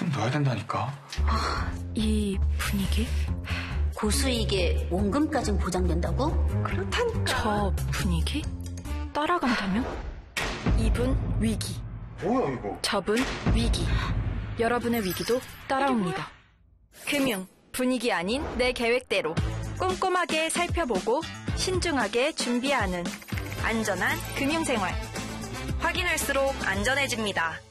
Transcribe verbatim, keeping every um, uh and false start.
시동 넣어야 된다니까. 아, 이 분위기? 고수익에 원금까진 보장된다고? 그렇다니까. 저 분위기? 따라간다면? 이분 위기. 뭐야 이거? 저분 위기. 여러분의 위기도 따라옵니다. 금융, 분위기 아닌 내 계획대로 꼼꼼하게 살펴보고 신중하게 준비하는 안전한 금융생활. 확인할수록 안전해집니다.